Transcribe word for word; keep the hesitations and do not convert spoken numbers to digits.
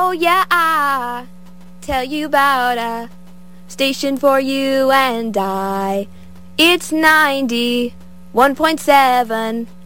Oh yeah, I tell you about a station for you and I. It's ninety-one point seven